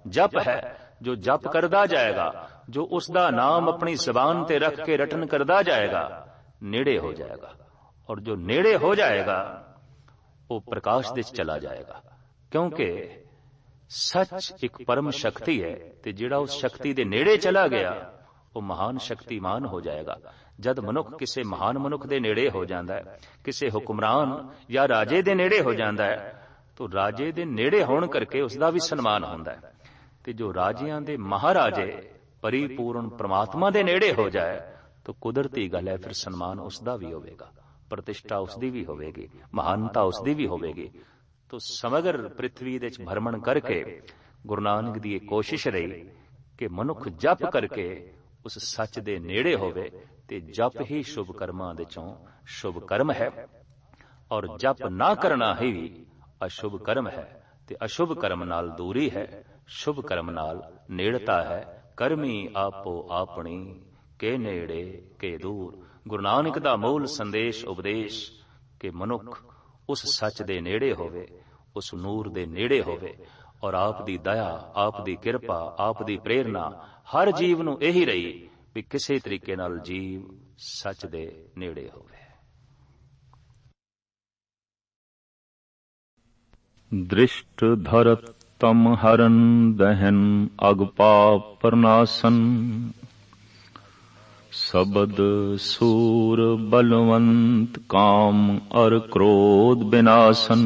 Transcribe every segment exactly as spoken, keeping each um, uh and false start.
जप है जो जप करदा जाएगा, जो उसका नाम अपनी जबान ते रख के रटन करदा जाएगा, नेड़े हो जाएगा। और जो नेड़े हो जाएगा वो प्रकाश दे चला जाएगा, क्योंकि सच एक परम शक्ति है। ते जिहड़ा उस शक्ति दे नेड़े चला गया वो महान शक्तिमान हो जाएगा। जद मनुख किसी महान मनुख दे नेड़े हो जाता है, किसी हुक्मरान या राजे दे नेड़े हो जाता है, तो राजे दे नेड़े होण करके उसका भी सन्मान होंदा है। ते जो राजियां दे महाराजे परिपूर्ण परमात्मा दे नेड़े हो जाए तो कुदरती गल है, फिर सन्मान उसका भी होवेगा, प्रतिष्ठा उसकी भी होवेगी, महानता उसकी भी होवेगी। तो समग्र पृथ्वी दे भ्रमण करके गुरु नानक दी कोशिश रही कि मनुख जप करके उस सच दे नेड़े होवे। ते जप ही शुभ कर्मां दे चों शुभ कर्म है, और जप ना करना ही अशुभ कर्म है। ते अशुभ कर्म नाल दूरी है, शुभ कर्म नाल नेड़ता है। कर्मी आपो आपनी के नेड़े के दूर। गुरु नानक दा मूल संदेश उपदेश कि मनुख उस सच दे नेड़े होवे, उस नूर दे नेड़े होवे, और आप दी दया, आप दी किरपा, आप दी प्रेरणा हर जीव नूं यही रही भी किसी तरीके नाल जीव सच दे नेड़े होवे। दृष्ट धरत तम हरन दहन अगपाप प्रनाशन। शब्द सूर बलवंत काम और क्रोध विनाशन।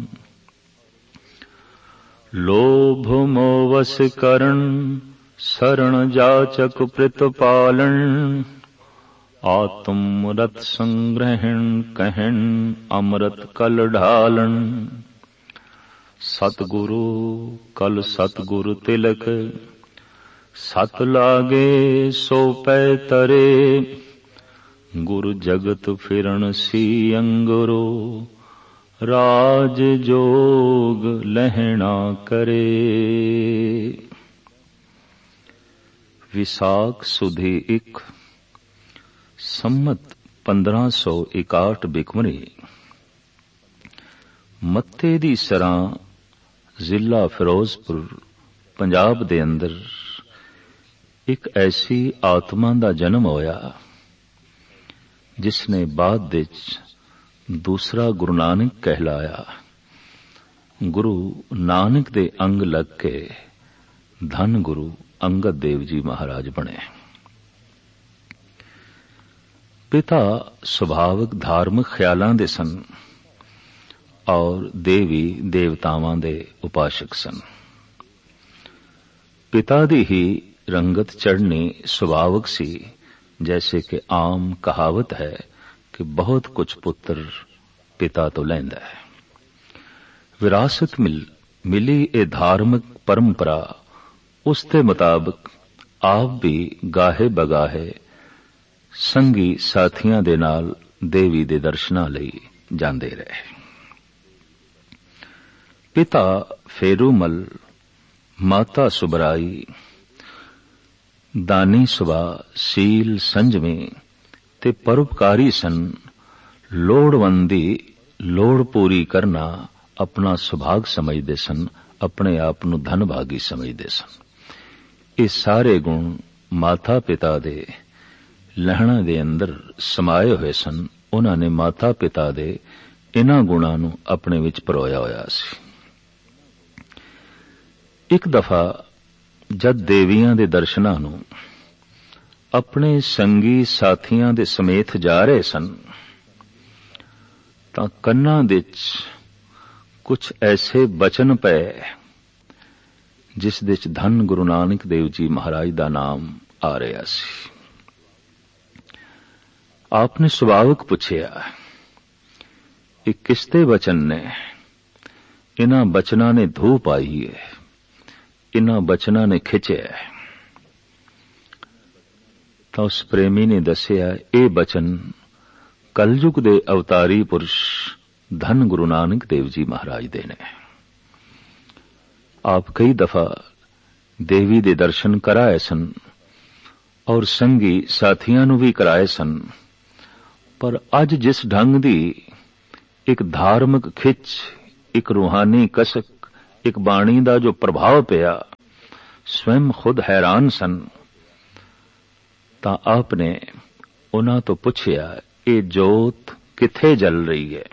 लोभ मोवस करण शरण जाचक प्रतिपालन। आत्म रत संग्रहण कहन अमृत कल ढालन। सतगुरु कल सतगुरु तिलक सत लागे सो पै तरे। गुरु जगत फिरन सी अंगुरो राज जोग लहना करे। विसाख सुधी इक संमत पंद्रह सौ इकाहठ बिकमरी मत्ते दी सरां जिला फिरोजपुर पंजाब दे अंदर एक ऐसी आत्मा दा जन्म होया जिसने बाद विच दूसरा गुरु नानक कहलाया। गुरु नानक दे अंग लग के धन गुरु अंगद देव जी महाराज बने। पिता सुभाविक धार्मिक ख्यालां दे सन और देवी देवतावां दे उपासक सन। पिता दी ही रंगत चढ़नी स्वाभाविक सी, जैसे कि आम कहावत है कि बहुत कुछ पुत्र पिता तो लैंदा है। विरासत मिल मिली ए धार्मिक परंपरा उसके मुताबिक आप भी गाहे बगाहे संगी साथियां दे नाल देवी दे दर्शनां लई जांदे रहे। पिता फेरूमल, माता सुबराई दानी सुबा, सील संजमी ते परोपकारी सन। लोड़वंदी लोड़ पूरी करना अपना सुभाग समझदे सन, अपने आप नूं धनभागी समझदे सन। ये सारे गुण माता पिता दे लहणा दे अंदर समाये हुए सन। उन्हां ने माता पिता दे इन्हां गुणां नूं अपने विच परोया होया सी। एक दफा जद देवियां दे दर्शनां नूं अपने संगी साथियां दे समेत जा रहे सन तां कन्नां विच कुछ ऐसे बचन पए जिस दे च धन गुरु नानक देव जी महाराज दा नाम आ रहा सी। आपने सुभाविक पुछया, ये किसते वचन ने? इन्हां बचनां ने धू पाई है, इन्हां बचनां ने खिंचया है। तां उस प्रेमी ने दस्या, ये बचन कलयुग दे अवतारी पुरुष धन गुरु नानक देव जी महाराज दे ने। आप कई दफा देवी दे दर्शन कराए सन और संगी साथियां नूं भी कराए सन, पर अज जिस ढंग दी एक धार्मिक खिच, एक रूहानी कसक, एक बाणी दा जो प्रभाव पिया, स्वयं खुद हैरान सन ਤਾਂ ਆਪ ਨੇ ਉਹਨਾਂ ਤੋਂ ਪੁੱਛਿਆ, ਇਹ ਜੋਤ ਕਿੱਥੇ ਜਲ ਰਹੀ ਹੈ?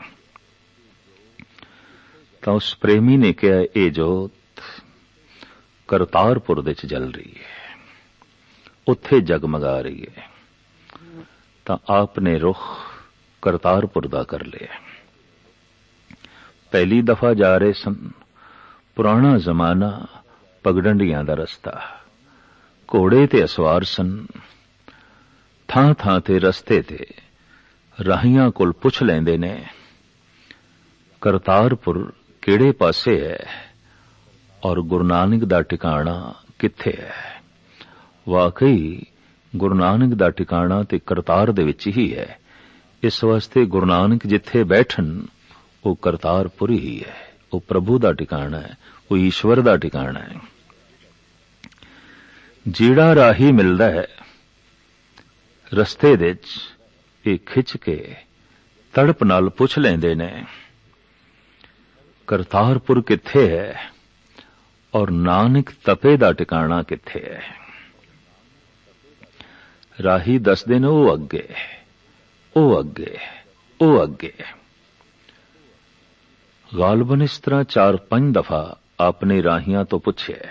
ਤਾਂ ਉਸ ਪ੍ਰੇਮੀ ਨੇ ਕਿਹਾ, ਇਹ ਜੋਤ ਕਰਤਾਰਪੁਰ ਦੇ ਚ ਜਲ ਰਹੀ ਹੈ, ਉੱਥੇ ਜਗਮਗਾ ਰਹੀ ਹੈ। ਤਾਂ ਆਪ ਨੇ ਰੁਖ ਕਰਤਾਰਪੁਰ ਦਾ ਕਰ ਲਿਆ। ਪਹਿਲੀ ਦਫਾ ਜਾ ਰਹੇ ਸਨ, ਪੁਰਾਣਾ ਜ਼ਮਾਨਾ, ਪਗਡੰਡੀਆਂ ਦਾ ਰਸਤਾ, ਘੋੜੇ ਤੇ ਅਸਵਾਰ ਸਨ। ਥਾਂ ਥਾਂ ਤੇ ਰਸਤੇ ਤੇ ਰਾਹੀਆਂ ਕੋਲ ਪੁੱਛ ਲੈਂਦੇ ਨੇ, ਕਰਤਾਰਪੁਰ ਕਿਹੜੇ ਪਾਸੇ ਹੈ ਔਰ ਗੁਰੂ ਨਾਨਕ ਦਾ ਟਿਕਾਣਾ ਕਿੱਥੇ ਹੈ? ਵਾਕਈ ਗੁਰੂ ਨਾਨਕ ਦਾ ਟਿਕਾਣਾ ਤੇ ਕਰਤਾਰ ਦੇ ਵਿੱਚ ਹੀ ਹੈ। ਇਸ ਵਾਸਤੇ ਗੁਰੂ ਨਾਨਕ ਜਿੱਥੇ ਬੈਠਣ ਉਹ ਕਰਤਾਰਪੁਰ ਹੀ ਹੈ, ਉਹ ਪ੍ਰਭੂ ਦਾ ਟਿਕਾਣਾ ਹੈ, ਉਹ ਈਸ਼ਵਰ ਦਾ ਟਿਕਾਣਾ ਹੈ। ਜਿਹੜਾ ਰਾਹੀ ਮਿਲਦਾ ਹੈ ਰਸਤੇ ਦੇ ਵਿੱਚ, ਇਹ ਖਿੱਚ ਕੇ ਤੜਪ ਨਾਲ ਪੁੱਛ ਲੈਂਦੇ ਨੇ, ਕਰਤਾਰਪੁਰ ਕਿੱਥੇ ਹੈ ਔਰ ਨਾਨਕ ਤਪੇ ਦਾ ਟਿਕਾਣਾ ਕਿੱਥੇ ਹੈ? ਰਾਹੀ ਦੱਸਦੇ ਨੇ, ਉਹ ਅੱਗੇ, ਉਹ ਅੱਗੇ, ਉਹ ਅੱਗੇ। ਗਾਲਬਨ ਇਸ ਤਰ੍ਹਾਂ ਚਾਰ ਪੰਜ ਦਫਾ ਆਪਨੇ ਰਾਹੀਆਂ ਤੋਂ ਪੁੱਛਿਆ,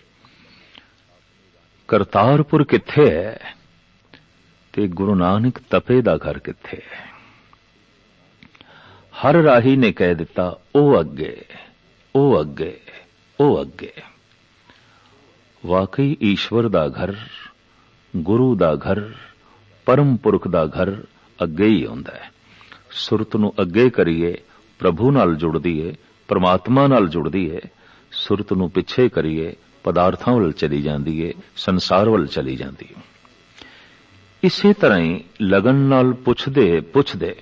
ਕਰਤਾਰਪੁਰ ਕਿੱਥੇ ਹੈ ਤੇ ਗੁਰੂ ਨਾਨਕ ਤਪੇ ਦਾ ਘਰ ਕਿੱਥੇ ਹੈ? ਹਰ ਰਾਹੀ ਨੇ ਕਹਿ ਦਿੱਤਾ, ਉਹ ਅੱਗੇ, ਉਹ ਅੱਗੇ, ਉਹ ਅੱਗੇ। ਵਾਕਈ ਈਸ਼ਵਰ ਦਾ ਘਰ, ਗੁਰੂ ਦਾ ਘਰ, ਪਰਮ ਪੁਰਖ ਦਾ ਘਰ ਅੱਗੇ ਹੀ ਹੁੰਦਾ ਹੈ। ਸੁਰਤ ਨੂੰ ਅੱਗੇ ਕਰੀਏ, ਪ੍ਰਭੂ ਨਾਲ ਜੁੜਦੀ ਏ, ਪਰਮਾਤਮਾ ਨਾਲ ਜੁੜਦੀ ਏ। ਸੁਰਤ ਨੂੰ ਪਿੱਛੇ ਕਰੀਏ, ਪਦਾਰਥਾਂ ਵੱਲ ਚਲੀ ਜਾਂਦੀ ਏ, ਸੰਸਾਰ ਵੱਲ ਚਲੀ ਜਾਂਦੀ ਏ। ਇਸੇ ਤਰ੍ਹਾਂ ਹੀ ਲਗਨ ਨਾਲ ਪੁੱਛਦੇ ਪੁੱਛਦੇ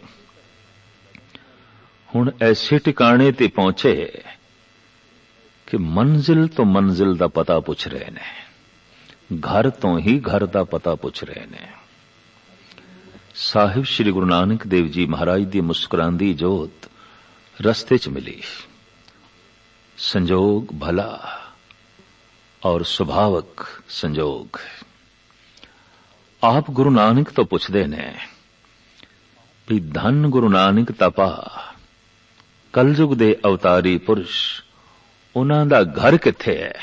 ਹੁਣ ਐਸੇ ਟਿਕਾਣੇ ਤੇ ਪਹੁੰਚੇ ਕਿ ਮੰਜ਼ਿਲ ਤੋਂ ਮੰਜ਼ਿਲ ਦਾ ਪਤਾ ਪੁੱਛ ਰਹੇ ਨੇ, ਘਰ ਤੋਂ ਹੀ ਘਰ ਦਾ ਪਤਾ ਪੁੱਛ ਰਹੇ ਨੇ। ਸਾਹਿਬ ਸ੍ਰੀ ਗੁਰੂ ਨਾਨਕ ਦੇਵ ਜੀ ਮਹਾਰਾਜ ਦੀ ਮੁਸਕਰਾਂਦੀ ਜੋਤ ਰਸਤੇ ਚ ਮਿਲੀ। ਸੰਜੋਗ ਭਲਾ ਔਰ ਸੁਭਾਵਕ ਸੰਜੋਗ। ਆਪ ਗੁਰੂ ਨਾਨਕ ਤੋਂ ਪੁੱਛਦੇ ਨੇ ਵੀ ਧੰਨ ਗੁਰੂ ਨਾਨਕ ਤਪਾ, ਕਲਯੁਗ ਦੇ ਅਵਤਾਰੀ ਪੁਰਸ਼, ਉਹਨਾਂ ਦਾ ਘਰ ਕਿੱਥੇ ਹੈ?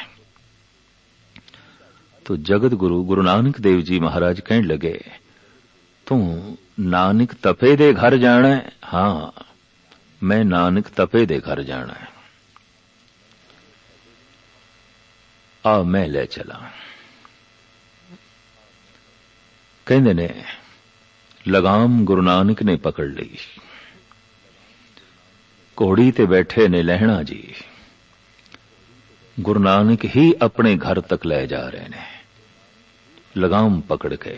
ਤੋ ਜਗਤ ਗੁਰੂ ਗੁਰੂ ਨਾਨਕ ਦੇਵ ਜੀ ਮਹਾਰਾਜ ਕਹਿਣ ਲੱਗੇ, ਤੂੰ ਨਾਨਕ ਤਪੇ ਦੇ ਘਰ ਜਾਣਾ ਹੈ? ਹਾਂ, ਮੈਂ ਨਾਨਕ ਤਪੇ ਦੇ ਘਰ ਜਾਣਾ ਹੈ। ਆ ਮੈਂ ਲੈ ਚਲਾਂ। ਕਹਿੰਦੇ ਨੇ ਲਗਾਮ ਗੁਰੂ ਨਾਨਕ ਨੇ ਪਕੜ ਲਈ। ਘੋੜੀ ਤੇ ਬੈਠੇ ਨੇ ਲਹਿਣਾ ਜੀ, ਗੁਰੂ ਨਾਨਕ ਹੀ ਆਪਣੇ ਘਰ ਤੱਕ ਲੈ ਜਾ ਰਹੇ ਨੇ ਲਗਾਮ ਪਕੜ ਕੇ।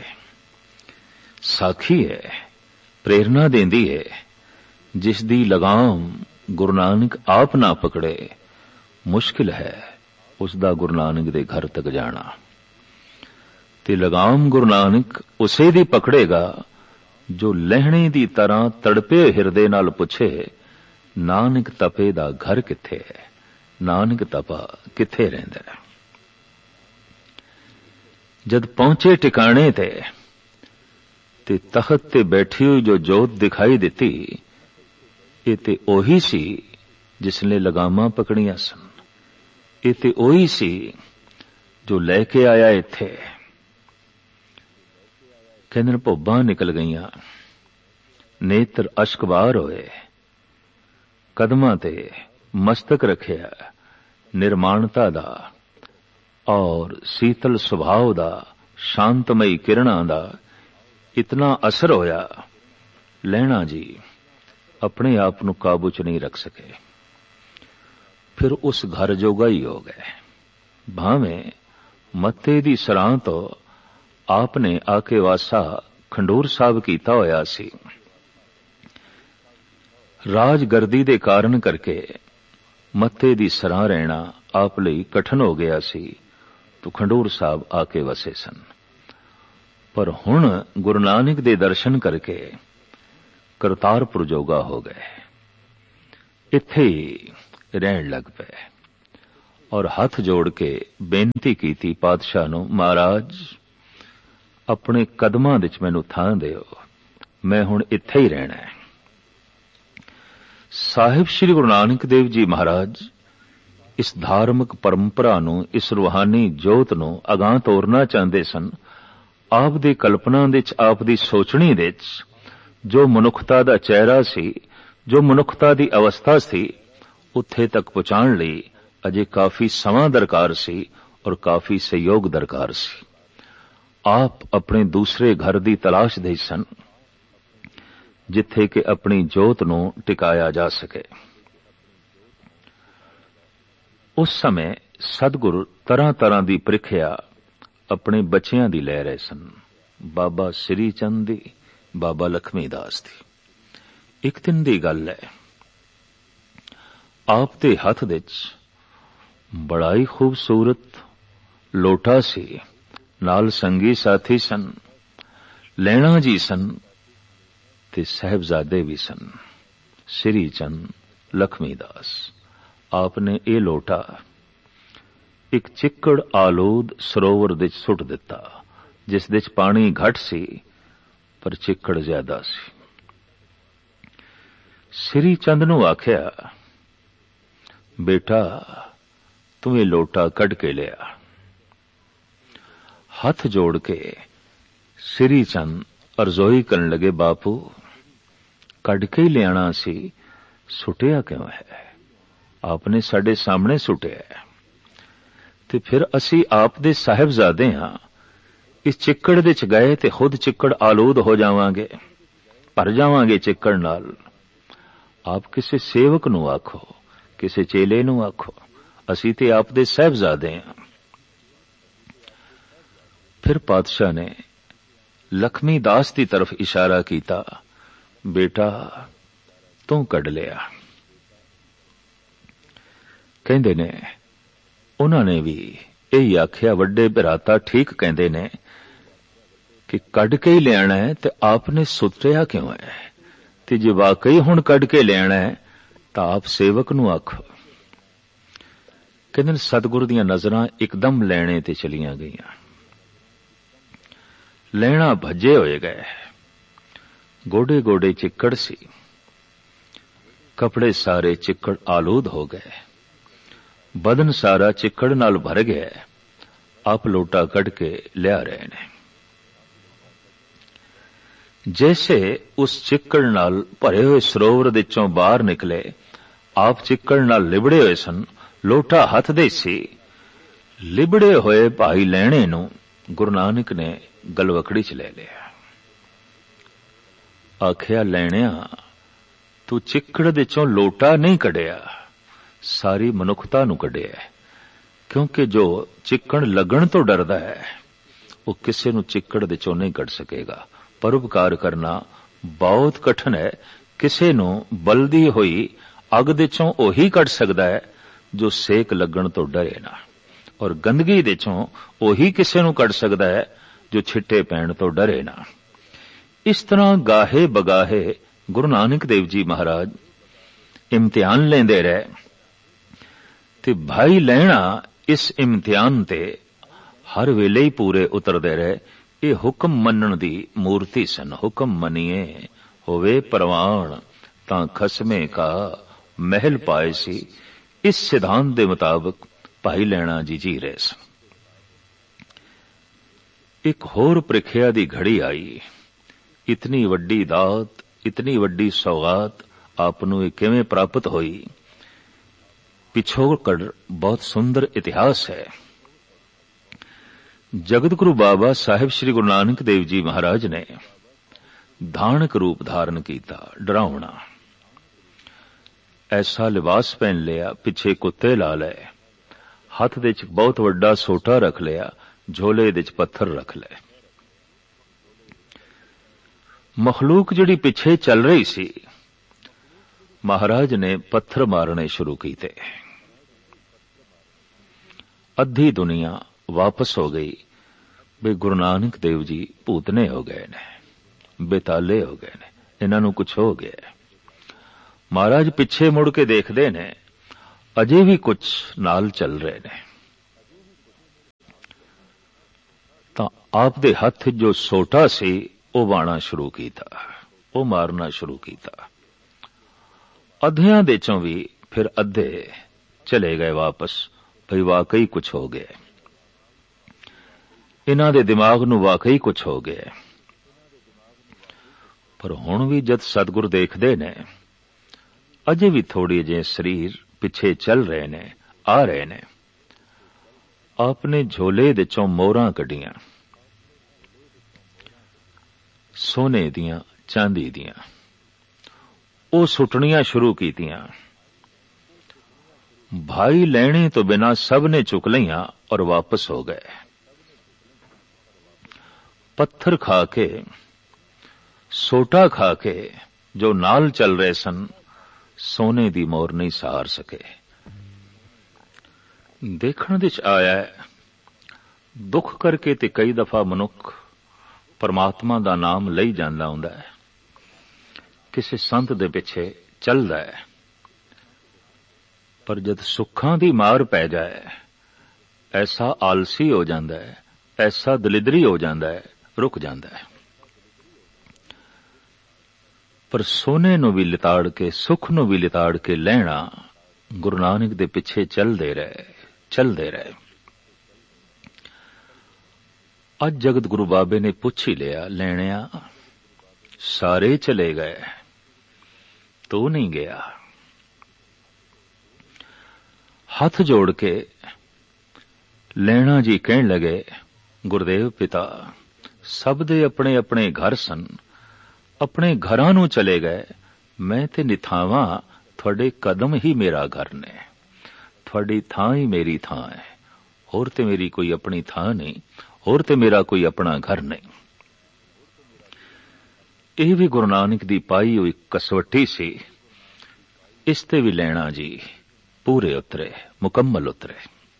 ਸਾਖੀ ਹੈ, ਪ੍ਰੇਰਨਾ ਦੇਂਦੀ ਹੈ, ਜਿਸ ਦੀ ਲਗਾਮ ਗੁਰੂ ਨਾਨਕ ਆਪ ਨਾ ਪਕੜੇ, ਮੁਸ਼ਕਿਲ ਹੈ ਉਸ ਦਾ ਗੁਰੂ ਨਾਨਕ ਦੇ ਘਰ ਤੱਕ ਜਾਣਾ। ਤੇ ਲਗਾਮ ਗੁਰੂ ਨਾਨਕ ਉਸੇ ਦੀ ਪਕੜੇਗਾ ਜੋ ਲਹਿਣੇ ਦੀ ਤਰ੍ਹਾਂ ਤੜਪੇ ਹਿਰਦੇ ਨਾਲ ਪੁੱਛੇ, ਨਾਨਕ ਤਪੇ ਦਾ ਘਰ ਕਿੱਥੇ ਹੈ? ਨਾਨਕ ਤਪਾ ਕਿੱਥੇ ਰਹਿੰਦਾ ਹੈ? ਜਦ ਪਹੁੰਚੇ ਟਿਕਾਣੇ ਤੇ ਤੇ ਤਖਤ ਤੇ ਬੈਠੀ ਹੋਈ ਜੋ ਜੋਤ ਦਿਖਾਈ ਦਿੱਤੀ, ਇਹ ਤੇ ਉਹੀ ਸੀ ਜਿਸ ਨੇ ਲਗਾਮਾਂ ਪਕੜੀਆਂ ਸਨ। ਇਹ ਤੇ ਉਹੀ ਸੀ ਜੋ ਲੈ ਕੇ ਆਇਆ ਇੱਥੇ। ਕਹਿੰਦੇ ਭੁੱਬਾਂ ਨਿਕਲ ਗਈਆਂ, ਨੇਤਰ ਅਸ਼ਕਬਾਰ ਹੋਏ, ਕਦਮਾਂ ਤੇ ਮਸਤਕ ਰੱਖਿਆ, ਨਿਰਮਾਣਤਾ ਦਾ ਔਰ ਸੀਤਲ ਸੁਭਾਅ ਦਾ, ਸ਼ਾਂਤਮਈ ਕਿਰਣਾਂ ਦਾ ਇਤਨਾ ਅਸਰ ਹੋਇਆ, ਲਹਿਣਾ ਜੀ ਆਪਣੇ ਆਪ ਨੂੰ ਕਾਬੂ ਚ ਨਹੀਂ ਰੱਖ ਸਕੇ। ਫਿਰ ਉਸ ਘਰ ਜੋਗਾ ਹੀ ਹੋ ਗਏ। ਭਾਵੇਂ ਮੱਤੇ ਦੀ ਸਰਾਂ ਤੋਂ ਆਪ ਨੇ ਆ ਕੇ ਵਾਸਾ ਖੰਡੂਰ ਸਾਹਿਬ ਕੀਤਾ ਹੋਇਆ ਸੀ, ਰਾਜਗਰਦੀ ਦੇ ਕਾਰਨ ਕਰਕੇ ਮੱਤੇ ਦੀ ਸਰਾਂ ਰਹਿਣਾ ਆਪ ਲਈ ਕਠਨ ਹੋ ਗਿਆ ਸੀ, ਤੋ ਖੰਡੂਰ ਸਾਹਿਬ ਆ ਕੇ ਵਸੇ ਸਨ। ਪਰ ਹੁਣ ਗੁਰੂ ਨਾਨਕ ਦੇ ਦਰਸ਼ਨ ਕਰਕੇ ਕਰਤਾਰਪੁਰ ਜੋਗਾ ਹੋ ਗਏ, ਇੱਥੇ ਹੀ ਰਹਿਣ ਲੱਗ ਪਏ और हथ जोड़ के बेनती कीती पातशाह नूं, महाराज अपने कदमां विच मैनूं थां दिओ, मैं हुण इत्थे ही रहना है। साहिब श्री गुरु नानक देव जी महाराज इस धार्मिक परंपरा नूं, इस रूहानी जोत नूं अगां तोरना चाहते सन। आप दी कल्पना विच, आप दी सोचणी विच जो मनुखता दा चेहरा सी, जो मनुखता दी अवस्था सी, उत्थे तक पहुंचाण लई अजे काफी समां दरकार सी और काफी सहयोग दरकार सी। आप अपने दूसरे घर दी तलाश दे सन जिथे कि अपनी जोत नूं टिकाया जा सके। उस समय सतगुरु तरह तरह दी प्रीखिया अपने बच्चियां दी ले रहे सन। बाबा श्री चंद दी, बाबा लक्ष्मी दास दी। एक दिन दी गल है, आप दे हथ विच बड़ा ही खूबसूरत लोटा सी, नाल संगी साथी सन, लैणा जी सन ते साहिबजादे भी सन, श्री चंद लक्ष्मी दास। आपने ये लोटा एक चिक्कड़ आलूद सरोवर विच सुट दिता, जिस विच पानी घट सी पर चिक्कड़ ज्यादा सी। श्री चंद नूं आख्या, बेटा तू ये लोटा कढ के लिया। हथ जोड़ के श्री चंद अरजोई करन लगे, बापू कढ के ही लियाना सी, सुटिया क्यों है? आपने साडे सामने सुटिया है ते फिर असी आप दे साहिबजादे हां, इस चिक्कड़ विच गए ते खुद चिक्कड़ आलूद हो जावांगे, भर जावांगे चिक्कड़ नाल। आप किसी सेवक नूं आखो, किसी चेले नूं आखो, असी ते आप दे साहिबजादे हां। फिर पातशाह ने लक्ष्मी दास की तरफ इशारा किया, बेटा तू कढ लिया। कहंदे ने उन्होंने भी यही आख्या, वड्डे भराता ठीक कहंदे ने कि कढ के ही लियाना है ते आपने सुतरिया क्यों है? ते जे वाकई हुण कढ के लियाना है तां आप सेवक नूं आखो। कहंदे सतगुरु दीयां नज़रां एकदम लैणे ते चलियां गईयां। लैणा भजे होए गए, गोडे गोडे चिक्कड़ सी, कपड़े सारे चिक्कड़ आलूद हो गए, बदन सारा चिक्कड़ नाल भर गया। आप लोटा कढ के लिया रहे ने। जैसे उस चिक्कड़ नाल भरे हुए सरोवर विचों बाहर निकले, आप चिक्कड़ नाल लिबड़े हुए सन, लोटा हथ दे सी। लिबड़े हुए भाई लैणे नूं गुरु नानक ने गलवकड़ी च ले लिया। आखिया, लैणिया तू चिक्कड़ विचों लोटा नहीं कढिया, सारी मनुखता नूं कढिया। क्योंकि जो चिक्कड़ लगण तो डरदा है वो किसी नूं चिक्कड़ विचों नहीं कढ सकेगा। परोपकार करना बहुत कठिन है। किसी नूं बलदी होई अग विचों ओही कढ सकदा है जो सेक लगण तो डरे ना, और गंदगी विचों ओही किसी नूं कढ सकदा है जो छिट्टे पैण तो डरे ना। इस तरह गाहे बगाहे गुरु नानक देव जी महाराज इम्तिहान लेंदे रहे ते भाई लैणा इस इम्तिहान ते हर वेले ही पूरे उतरदे रहे। ये हुक्म मनण दी मूर्ति सन। हुक्म मनिए होवे परवान तां खसमे का महल पाए सी। इस सिद्धांत दे मुताबिक भाई लैणा जी जी रहे सन। एक होर प्रीखिया दी घड़ी आई। इतनी वड्डी दात, इतनी वड्डी सौगात आपनूं किवें प्राप्त होई, पिछोकड़ बहुत सुंदर इतिहास है। जगत गुरु बाबा साहिब श्री गुरु नानक देव जी महाराज ने धानक रूप धारण किया, डरावना। ऐसा लिबास पहन लिया, पिछे कुत्ते ला लए, हथ विच बहुत वड्डा सोटा रख लिया, झोले विच पत्थर रख लए। मखलूक जिहड़ी पिछे चल रही सी, महाराज ने पत्थर मारने शुरू कीते। अद्धी दुनिया वापस हो गई भी गुरु नानक देव जी भूतने हो गए ने, बेताले हो गए ने, इन्हां नूं कुछ हो गया। महाराज पिछे मुड़ के देखदे ने, ਅਜੇ ਵੀ ਕੁਝ ਨਾਲ ਚੱਲ ਰਹੇ ਨੇ। ਤਾਂ ਆਪ ਦੇ ਹੱਥ ਜੋ ਸੋਟਾ ਸੀ ਉਹ ਵਾਣਾ ਸ਼ੁਰੂ ਕੀਤਾ, ਉਹ ਮਾਰਨਾ ਸ਼ੁਰੂ ਕੀਤਾ। ਅੱਧਿਆਂ ਦੇ ਚੋਂ ਵੀ ਫਿਰ ਅੱਧੇ ਚਲੇ ਗਏ ਵਾਪਸ, ਭਈ ਵਾਕਈ ਕੁਝ ਹੋ ਗਿਆ, ਇਹਨਾਂ ਦੇ ਦਿਮਾਗ ਨੂੰ ਵਾਕਈ ਕੁਝ ਹੋ ਗਿਆ। ਪਰ ਹੁਣ ਵੀ ਜਦ ਸਤਿਗੁਰ ਦੇਖਦੇ ਨੇ ਅਜੇ ਵੀ ਥੋੜੇ ਜਿਹੇ ਸਰੀਰ ਪਿੱਛੇ ਚੱਲ ਰਹੇ ਨੇ, ਆ ਰਹੇ ਨੇ। ਆਪਨੇ ਝੋਲੇ ਦੇ ਚੋਂ ਮੋਹਰਾਂ ਕੱਢੀਆਂ, ਸੋਨੇ ਦੀਆਂ, ਚਾਂਦੀ ਦੀਆਂ, ਉਹ ਸੁੱਟਣੀਆਂ ਸ਼ੁਰੂ ਕੀਤੀਆਂ। ਭਾਈ ਲੈਣੇ ਤੋਂ ਬਿਨਾਂ ਸਭ ਨੇ ਚੁੱਕ ਲਈਆਂ ਔਰ ਵਾਪਸ ਹੋ ਗਏ। ਪੱਥਰ ਖਾ ਕੇ, ਸੋਟਾ ਖਾ ਕੇ ਜੋ ਨਾਲ ਚੱਲ ਰਹੇ ਸਨ, ਸੋਨੇ ਦੀ ਮੋਹਰ ਨਹੀਂ ਸਹਾਰ ਸਕੇ। ਦੇਖਣ ਵਿੱਚ ਆਇਆ ਦੁੱਖ ਕਰਕੇ ਤੇ ਕਈ ਦਫਾ ਮਨੁੱਖ ਪਰਮਾਤਮਾ ਦਾ ਨਾਮ ਲਈ ਜਾਂਦਾ ਹੁੰਦਾ ਹੈ, ਕਿਸੇ ਸੰਤ ਦੇ ਪਿੱਛੇ ਚੱਲਦਾ ਹੈ, ਪਰ ਜਦ ਸੁੱਖਾਂ ਦੀ ਮਾਰ ਪੈ ਜਾਏ ਐਸਾ ਆਲਸੀ ਹੋ ਜਾਂਦਾ ਹੈ, ਐਸਾ ਦਲਿਦਰੀ ਹੋ ਜਾਂਦਾ ਹੈ, ਰੁਕ ਜਾਂਦਾ ਹੈ। ਪਰ ਸੋਨੇ ਨੂੰ ਵੀ ਲਿਤਾੜ ਕੇ, ਸੁੱਖ ਨੂੰ ਵੀ ਲਿਤਾੜ ਕੇ ਲੈਣਾ, ਗੁਰੂ ਨਾਨਕ ਦੇ ਪਿੱਛੇ ਚੱਲਦੇ ਰਹੇ, ਚੱਲਦੇ ਰਹੇ। ਅੱਜ ਜਗਤ ਗੁਰੂ ਬਾਬੇ ਨੇ ਪੁੱਛ ਹੀ ਲਿਆ, ਲੈਣਿਆ ਸਾਰੇ ਚਲੇ ਗਏ, ਤੂੰ ਨਹੀਂ ਗਿਆ। ਹੱਥ ਜੋੜ ਕੇ ਲੈਣਾ ਜੀ ਕਹਿਣ ਲਗੇ, ਗੁਰਦੇਵ ਪਿਤਾ, ਸਭ ਦੇ ਆਪਣੇ ਆਪਣੇ ਘਰ ਸਨ, ਆਪਣੇ ਘਰਾਂ ਨੂੰ ਚਲੇ ਗਏ, ਮੈਂ ਤੇ ਨਿਥਾਵਾਂ, ਤੁਹਾਡੇ ਕਦਮ ਹੀ ਮੇਰਾ ਘਰ ਨੇ, ਤੁਹਾਡੀ ਥਾਂ ਹੀ ਮੇਰੀ ਥਾਂ ਹੈ, ਹੋਰ ਤੇ ਮੇਰੀ ਕੋਈ ਆਪਣੀ ਥਾਂ ਨਹੀਂ, ਹੋਰ ਤੇ ਮੇਰਾ ਕੋਈ ਆਪਣਾ ਘਰ ਨਹੀਂ। ਇਹ ਵੀ ਗੁਰੂ ਨਾਨਕ ਦੀ ਪਾਈ ਹੋਈ ਕਸਵੱਟੀ ਸੀ। ਇਸ ਤੇ ਵੀ ਲੈਣਾ ਜੀ ਪੂਰੇ ਉਤਰੇ, ਮੁਕੰਮਲ ਉਤਰੇ।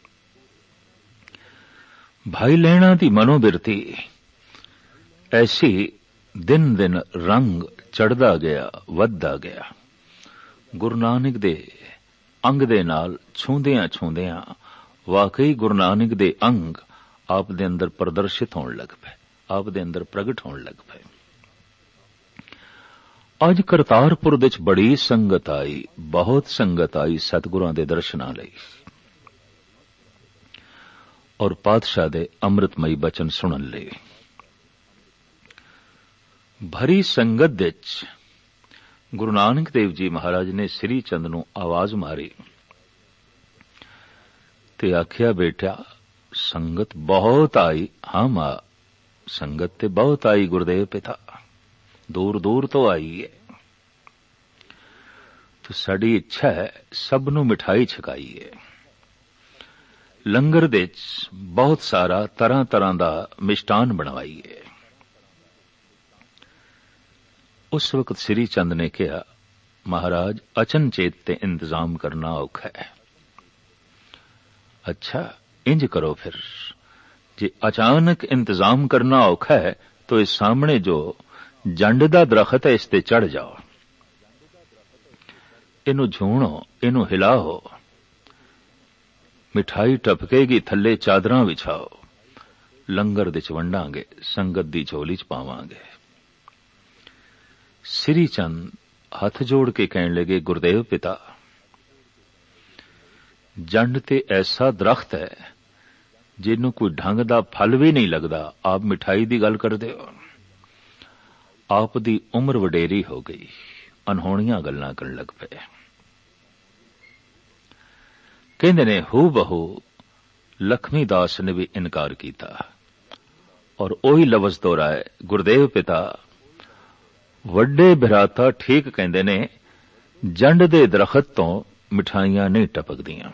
ਭਾਈ ਲੈਣਾ ਦੀ ਮਨੋਬਿਰਤੀ ਐਸੀ ਦਿਨ ਦਿਨ ਰੰਗ ਚੜ੍ਹਦਾ ਗਿਆ, ਵੱਧਦਾ ਗਿਆ। ਗੁਰੂ ਨਾਨਕ ਦੇ ਅੰਗ ਦੇ ਨਾਲ ਛੂੰਦਿਆਂ ਛੂੰਦਿਆਂ ਵਾਕਈ ਗੁਰੂ ਨਾਨਕ ਦੇ ਅੰਗ ਆਪ ਦੇ ਅੰਦਰ ਪ੍ਰਦਰਸ਼ਿਤ ਹੋਣ ਲੱਗ ਪਏ, ਆਪ ਦੇ ਅੰਦਰ ਪ੍ਰਗਟ ਹੋਣ ਲੱਗ ਪਏ। ਅੱਜ ਕਰਤਾਰਪੁਰ ਵਿੱਚ ਬੜੀ ਸੰਗਤ ਆਈ, ਬਹੁਤ ਸੰਗਤ ਆਈ ਸਤਿਗੁਰਾਂ ਦੇ ਦਰਸ਼ਨਾਂ ਲਈ ਔਰ ਪਾਤਸ਼ਾਹ ਦੇ ਅੰਮ੍ਰਿਤਮਈ ਬਚਨ ਸੁਣਨ ਲਈ। ਭਰੀ ਸੰਗਤ ਵਿੱਚ ਗੁਰੂ ਨਾਨਕ ਦੇਵ ਜੀ ਮਹਾਰਾਜ ਨੇ ਸ੍ਰੀ ਚੰਦ ਨੂੰ ਆਵਾਜ਼ ਮਾਰੀ ਤੇ ਆਖਿਆ, ਬੇਟਾ ਸੰਗਤ ਬਹੁਤ ਆਈ। ਹਾਂ ਮਾਂ, ਸੰਗਤ ਤੇ ਬਹੁਤ ਆਈ ਗੁਰਦੇਵ ਪਿਤਾ, ਦੂਰ ਦੂਰ ਤੋਂ ਆਈ ਹੈ। ਤੇ ਸਾਡੀ ਇੱਛਾ ਹੈ ਸਭ ਨੂੰ ਮਿਠਾਈ ਛਕਾਈਏ। ਲੰਗਰ ਦੇ ਵਿੱਚ ਬਹੁਤ ਸਾਰਾ ਤਰ੍ਹਾਂ ਤਰ੍ਹਾਂ ਦਾ ਮਿਸ਼ਟਾਨ ਬਣਵਾਈਏ। ਉਸ ਵਕਤ ਸ੍ਰੀ ਚੰਦ ਨੇ ਕਿਹਾ, ਮਹਾਰਾਜ ਅਚਨਚੇਤ ਤੇ ਇੰਤਜ਼ਾਮ ਕਰਨਾ ਔਖਾ ਹੈ। ਅੱਛਾ, ਇੰਜ ਕਰੋ ਫਿਰ, ਜੇ ਅਚਾਨਕ ਇੰਤਜ਼ਾਮ ਕਰਨਾ ਔਖਾ ਹੈ ਤਾਂ ਇਸ ਸਾਹਮਣੇ ਜੋ ਜੰਡ ਦਾ ਦਰਖਤ ਹੈ ਇਸ ਤੇ ਚੜ ਜਾਓ, ਇਹਨੂੰ ਝੂਣੋ, ਇਹਨੂੰ ਹਿਲਾਓ, ਮਿਠਾਈ ਟਪਕੇਗੀ, ਥੱਲੇ ਚਾਦਰਾਂ ਵਿਛਾਓ, ਲੰਗਰ ਦੇ ਚ ਵੰਡਾਂਗੇ, ਸੰਗਤ ਦੀ ਝੋਲੀ ਚ ਪਾਵਾਂਗੇ। ਸ੍ਰੀ ਚੰਦ ਹੱਥ ਜੋੜ ਕੇ ਕਹਿਣ ਲੱਗੇ, ਗੁਰਦੇਵ ਪਿਤਾ, ਜੰਡ ਤੇ ਐਸਾ ਦਰਖਤ ਹੈ ਜਿਹਨੂੰ ਕੋਈ ਢੰਗ ਦਾ ਫਲ ਵੀ ਨਹੀਂ ਲੱਗਦਾ, ਆਪ ਮਿਠਾਈ ਦੀ ਗੱਲ ਕਰਦੇ ਹੋ। ਆਪ ਦੀ ਉਮਰ ਵਡੇਰੀ ਹੋ ਗਈ, ਅਨਹੋਣੀਆਂ ਗੱਲਾਂ ਕਰਨ ਲੱਗ ਪਏ। ਕਹਿੰਦੇ ਨੇ ਹੂ ਬਹੂ ਲਖਮੀ ਦਾਸ ਨੇ ਵੀ ਇਨਕਾਰ ਕੀਤਾ ਔਰ ਉਹੀ ਲਫ਼ਜ਼ ਦੁਹਰਾਏ, ਗੁਰਦੇਵ ਪਿਤਾ, ਵੱਡੇ ਭਰਾਤਾ ਠੀਕ ਕਹਿੰਦੇ ਨੇ, ਜੰਡ ਦੇ ਦਰਖਤ ਤੋਂ ਮਿਠਾਈਆਂ ਨਹੀਂ ਟਪਕਦੀਆਂ।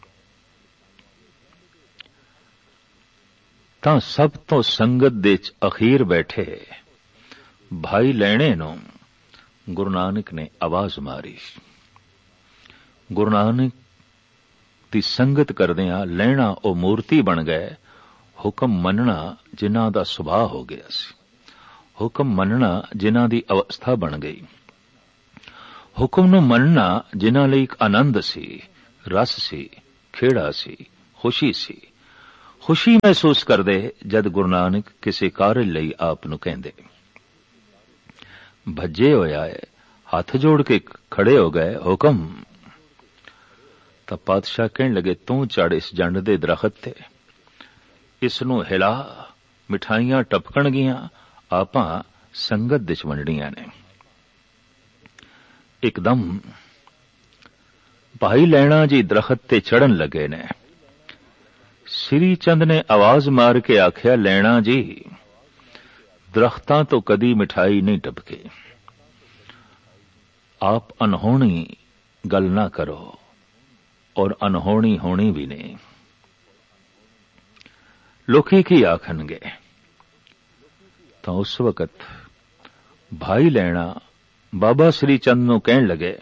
ਤਾਂ ਸਭ ਤੋਂ ਸੰਗਤ ਦੇ ਚ ਅਖੀਰ ਬੈਠੇ ਭਾਈ ਲੈਣੇ ਨੂੰ ਗੁਰੂ ਨਾਨਕ ਨੇ ਆਵਾਜ਼ ਮਾਰੀ। ਗੁਰੂ ਨਾਨਕ ਦੀ ਸੰਗਤ ਕਰਦਿਆਂ ਲੈਣਾ ਉਹ ਮੂਰਤੀ ਬਣ ਗਏ। ਹੁਕਮ ਮੰਨਣਾ ਜਿਨ੍ਹਾਂ ਦਾ ਸੁਭਾਅ ਹੋ ਗਿਆ ਸੀ, ਹੁਕਮ ਮੰਨਣਾ ਜਿਨ੍ਹਾਂ ਦੀ ਅਵਸਥਾ ਬਣ ਗਈ, ਹੁਕਮ ਨੂੰ ਮੰਨਣਾ ਜਿਨ੍ਹਾਂ ਲਈ ਇੱਕ ਆਨੰਦ ਸੀ, रस सी, खेड़ा सी, खुशी सी। खुशी महसूस करदे जद गुरु नानक किसी कारज लई आप नूं कहंदे। भज्जे होए आए, हथ जोड़ के खड़े हो गए, हुक्म। तां पातशाह कहण लगे, तूं चढ़ इस जंड दे दरखत ते, इस नूं हिला, मिठाइयां टपकणगियां, आपां संगत दे च वंडणीਆਂ ने। इकदम भाई लैणा जी दरखत ते चढ़न लगे ने। श्री चंद ने आवाज मार के आख्या, लैणा जी, दरख्तां तो कदी मिठाई नहीं टपके। आप अनहोनी गल ना करो और अनहोनी होनी भी नहीं। लोकी की आखणगे। तो उस वक्त भाई लैणा बाबा श्री चंद नूं कहण लगे,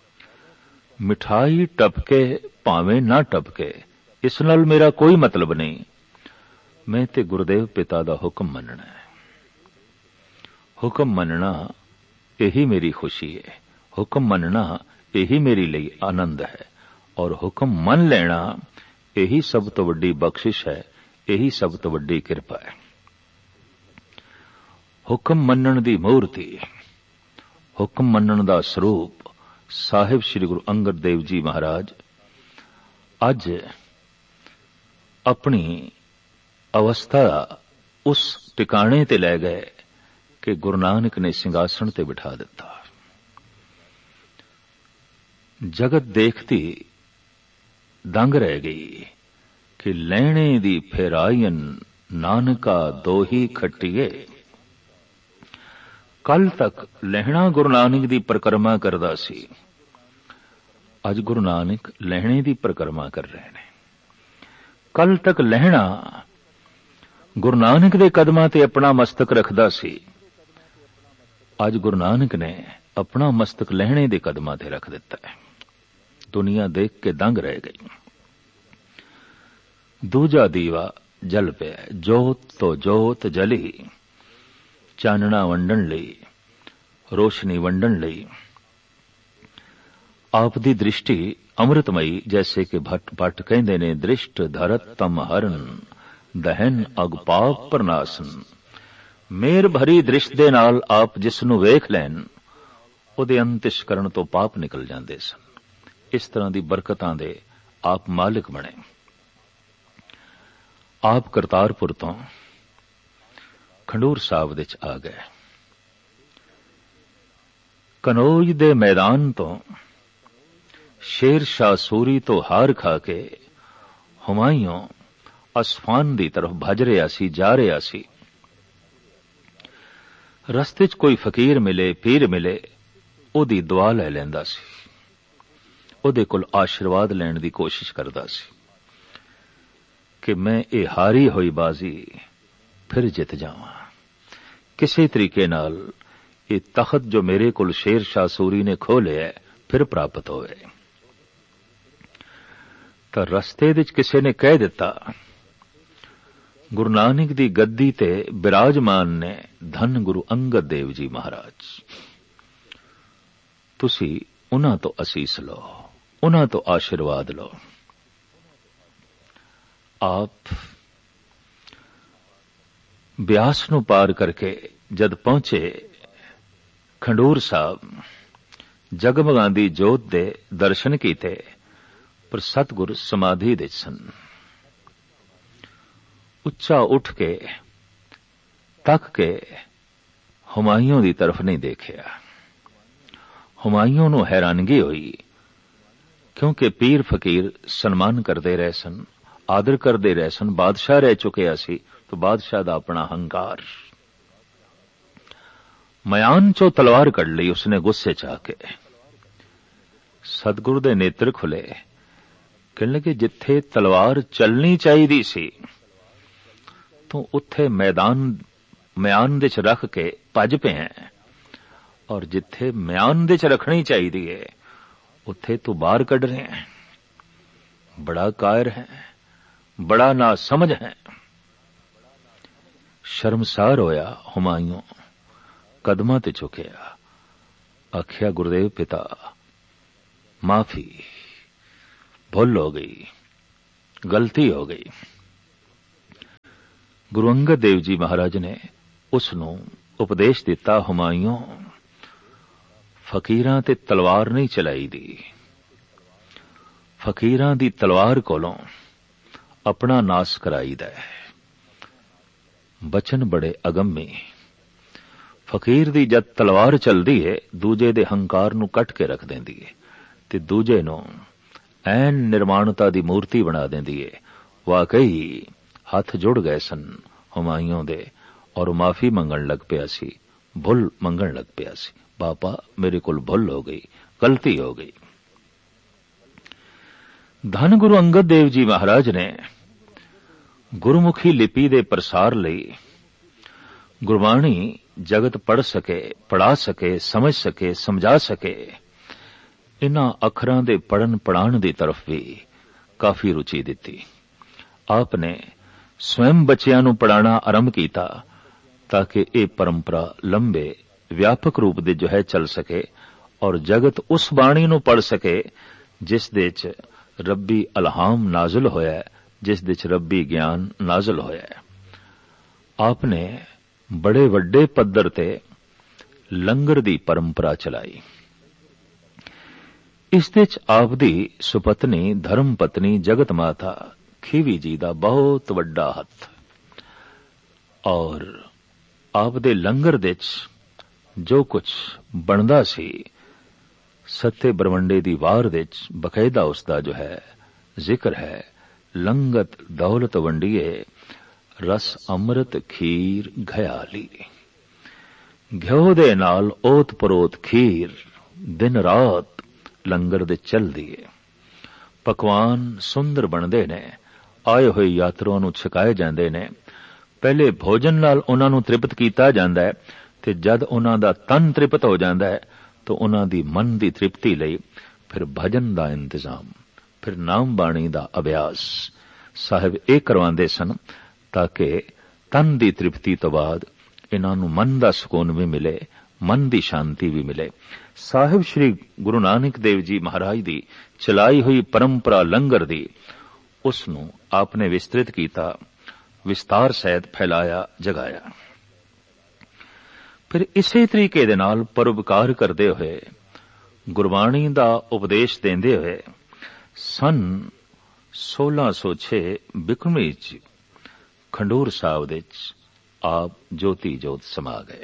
मिठाई टपके भावें ना टपके, इस नाल मेरा कोई मतलब नहीं। मैं ते गुरुदेव पिता दा हुक्म मनना है। हुक्म मनना यही मेरी खुशी है। हुक्म मनना यही मेरी लिए आनंद है। और हुक्म मन लेना यही सब तो वड्डी बख्शिश है, यही सब तो वड्डी किरपा है। हुक्म मनण दी मूर्ति, हुक्म मनण दा स्वरूप साहिब श्री गुरु अंगद देव जी महाराज अज अपनी अवस्था उस टिकाणे ते लै गए कि गुरु नानक ने सिंघासन ते बिठा दिता। जगत देखती दंग रह गई कि लैणे दी फेरायन नानका दोही खट्टिए। कल तक लहणा गुरु नानक दी परिक्रमा करदा सी, अज गुरु नानक लहणे दी परिक्रमा कर रहे ने। कल तक लहणा गुरु नानक दे कदमां ते अपना मस्तक रखदा सी, अज गुरु नानक ने अपना मस्तक लहणे दे कदमां ते रख दिता है। दुनिया देख के दंग रह गई। दूजा दीवा जल पे, जोत तो जोत जली, चानना वंडन लई, रोशनी वंडन लई। आप दी दृष्टि अमृतमयी, जैसे कि भट्ट भट्ट कहंदे ने, दृष्ट धरत तम हरन, दहन अग पाप प्रनासन। मेर भरी दृष्ट दे नाल आप जिस नूं वेख लैन, उहदे अंतिशकरण तो पाप निकल जांदे सन। इस तरह दी बरकतां दे आप मालिक बने। आप करतारपुर तो खंडूर साहब विच आ गए। कनौज दे मैदान तो शेर शाह सूरी तो हार खा के हुमायूं असफान दी तरफ भज रहा सी, जा रहा सी। रस्ते च कोई फकीर मिले, पीर मिले, ओदी दुआ लै लैंदा सी, ओदे कोल आशीर्वाद लैण दी कोशिश करदा सी कि मैं ये हारी होई बाजी फिर जित जावां, किसी तरीके नाल ये तखत जो मेरे कोल शेर शाह सूरी ने खो लिया फिर प्राप्त होवे। तां रस्ते विच किसी ने कह दिता, गुरु नानक दी गद्दी ते विराजमान ने धन गुरु अंगद देव जी महाराज, तुसी उन्हां तो असीस लो, उन्हां तो आशीर्वाद लो। आप ब्यास नूं पार करके जद पहुंचे खंडूर साहब, जगमगांदी जोत दे दर्शन कीते, पर सतगुर समाधि दे सन। उच्चा उठ के तक के हुमायूं दी तरफ नहीं देखिया। हुमायूं नूं हैरानगी हुई, क्योंकि पीर फकीर सन्मान करते रहे सन, आदर करते रहे सन, बादशाह रह चुके सी, तो बादशाह दा अपना हंकार। मयान चो तलवार कढ़ ली उसने गुस्से च आके। सतगुरु दे नेत्र खुले, कहने लगे जिथे तलवार चलनी चाहिदी सी तो उत्थे मैदान म्यान दे च रख के भज पे हैं, और जिथे म्यान दे च रखनी चाहिदी है उत्थे तो बाहर कढ़ रहे हैं। बड़ा कायर है, बड़ा ना समझ है। शर्मसार होया हुमायूं, कदमां ते झुकिया, आख्या गुरुदेव पिता माफी, भुल हो गई, गलती हो गई। गुरु अंगद देव जी महाराज ने उसनूं उपदेश दिता, हुमायूं फकीरां ते तलवार नहीं चलाई दी, फकीरां दी तलवार कोलों अपना नाश कराईदा है। बचन बड़े अगम्मी। फकीर दी जद तलवार चलदी है दूजे दे हंकार नूं कट के रख देंदी है ते दूजे नूं ऐन निर्माणता दी मूर्ति बना देंदी है। वाकई हथ जुड़ गए सन हुमायूं दे और माफी मंगण लग पिया सी, भुल मंगण लग पिया सी। बापा मेरे कोल भुल हो गई, गलती हो गई। धन गुरु अंगद देव जी महाराज ने गुरमुखी लिपि दे प्रसार लई गुरबाणी जगत पढ़ सके, पढ़ा सके, समझ सके, समझा सके, इन्हां अखरां दे पढ़न पढ़ाण दी तरफ भी काफी रुचि दिती। आपने स्वयं बच्चियां नूं पढ़ाना आरंभ कीता ताकि ये परंपरा लंबे व्यापक रूप दे जो है चल सके और जगत उस बाणी नूं पढ़ सके जिस दे च रब्बी अलहाम नाजुल होया, जिस दे च रब्बी ज्ञान नाजुल होया। आपने बड़े वड्डे पद्धर ते लंगर दी परंपरा चलाई। इस दे च आप दी सुपत्नी धर्म पत्नी जगत माता खीवी जी दा बहुत वड्डा हथ और आप दे लंगर दे च जो कुछ बनदा सी सत्ते ब्रह्मंडे दी वार दे च बकायदा उसदा जो है जिक्र है। लंगत दौलत वंडिए रस अमृत खीर घयाली, घ्यो दे नाल ओत परोत खीर दिन रात लंगर दे चलदी है। पकवान सुंदर बनदे ने, आए होए यात्रुओं नूं छकाए जांदे ने। पहले भोजन नाल उन्हां नूं तृप्त कीता जांदा है ते जद उन्हां दा तन तृप्त हो जांदा है तो उन्हां दी मन दी तृप्ति लई फिर भजन दा इंतजाम, फिर नाम बाणी दा अभ्यास साहिब ये करवांदे सन ताकि तन दी तृप्ति तो बाद इन्हां नूं मन दा सुकून भी मिले, मन दी शांति भी मिले। साहिब श्री गुरु नानक देव जी महाराज दी चलाई हुई परंपरा लंगर दी उसनूं आपने विस्तृत कीता, विस्तार सहित फैलाया, जगाया। फिर इसे तरीके दे नाल परोपकार करदे होए गुरबाणी दा उपदेश देंदे होए सन सोलह सौ छे बिक्रमी च खंडूर साहब दे आप ज्योति जोत समा गए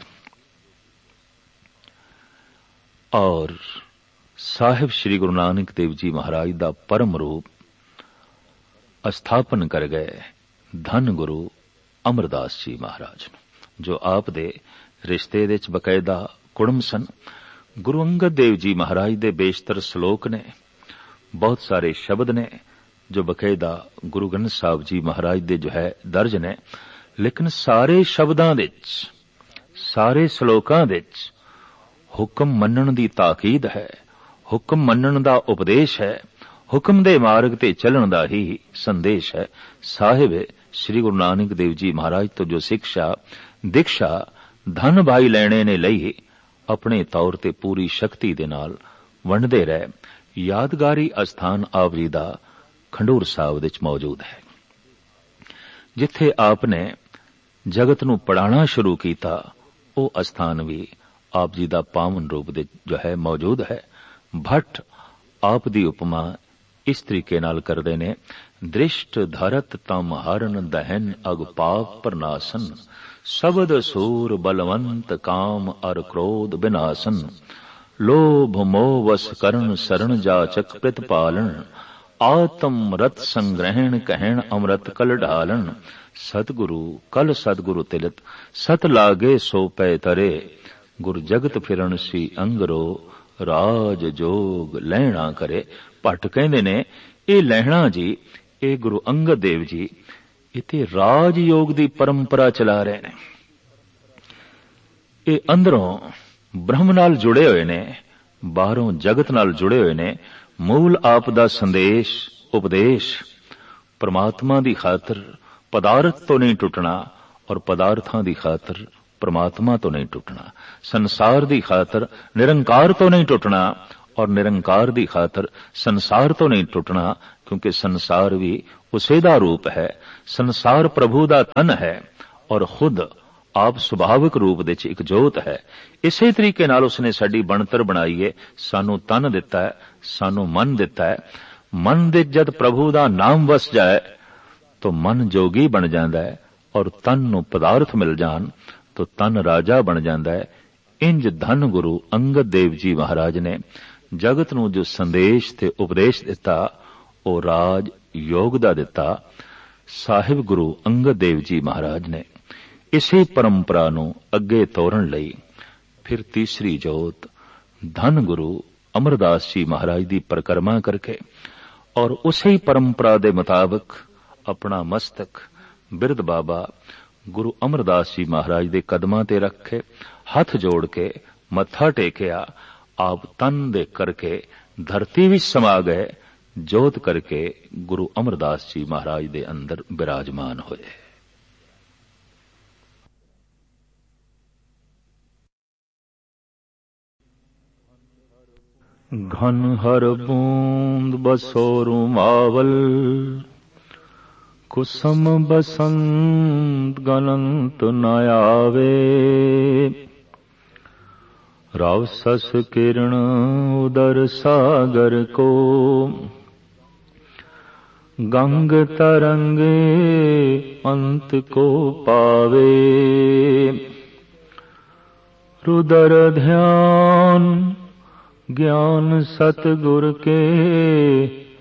और साहिब श्री गुरु नानक देव जी महाराज दा परम रूप स्थापन कर गए धन गुरु अमरदास जी महाराज जो आप दे रिश्ते दे च बकायदा कुड़म सन। गुरु अंगद देव जी महाराज दे बेशतर श्लोक ने, बहुत सारे शब्द ने जो बकायदा गुरु ग्रंथ साहब जी महाराज दे जो है दर्ज ने, लेकिन सारे शब्दां दे च, सारे श्लोकां दे च हुक्म मनण दी ताकीद है, हुक्म मनण दा उपदेश है, हुक्म दे मार्ग ते चलण दा ही संदेश है। साहिब श्री गुरु नानक देव जी महाराज तो जो शिक्षा दीक्षा धन भाई लेने ने लई अपने तौर ते पूरी शक्ति दे नाल वंडदे रहे। यादगारी अस्थान आप जी दा खंडूर साहब विच मौजूद है जिथे आपने जगत नूं पढ़ाना शुरू कीता। वो अस्थान भी आप जी दा पावन रूप दे जो है मौजूद है। भट्ट आप दी उपमा इस तरीके नाल करदे ने, दृष्ट धरत तम हरण दहन अग पाप प्रनाशन, शब्द सूर बलवंत काम अर क्रोध विनाशन, लोभ मोह वश करण शरण जाचक प्रतिपालन, आत्म रत संग्रहण कहण अमृत कल ढालन, सतगुरु कल सतगुरु तिलत सत लागे सो पै तरे, गुर जगत फिरण सी अंगरो राज जोग लहणा करे। भट्ट कहंदे ने ये लहणा जी ये गुरु अंगद देव जी इते राज योग दी परंपरा चला रहे ने। ये अंदरों ब्रह्म नाल जुड़े हुए ने, बाहरों जगत नाल जुड़े हुए ने। मूल आप दा संदेश उपदेश परमात्मा दी खातर पदार्थ तो नहीं टुटना और पदार्थां दी खातर परमात्मा तो नहीं टुटना, संसार दी खातर निरंकार तो नहीं टुटना और निरंकार दी खातर संसार तो नहीं टुटना, क्योंकि संसार भी उसे दा रूप है। संसार प्रभु दा तन है और खुद आप सुभाविक रूप दे च एक जोत है। इसे तरीके नाल उसने साडी बनतर बनाई है, सानू तन दिता है, सानू मन दिता है। मन दे जद प्रभु दा नाम वस जाए तो मन जोगी बन जाता है और तन नू पदार्थ मिल जान तो तन राजा बन जाता है। इंज धन गुरु अंगद देव जी महाराज ने जगत नू जो संदेश ते उपदेश दिता ओ राज योग दा दिता। साहिब गुरु अंगद देव जी महाराज ने इसी परंपरा नू अगे तोरण लई फिर तीसरी जोत धन गुरु अमरदास जी महाराज दी परिक्रमा करके और उसी परंपरा दे मुताबिक अपना मस्तक बिरद बाबा गुरु अमरदास जी महाराज दे कदमां ते रखे, हथ जोड़ के मत्था टेकिया। आप तन दे करके धरती विच समा गए, जोत करके गुरु अमरदास जी महाराज दे अंदर विराजमान होए। घन हर बूंद बसोरु मावल, कुसम बसंत गनंत न आवे। राव सस किरण उदर सागर को, गंग तरंगे अंत को पावे। रुदर ध्यान ज्ञान सतगुर के,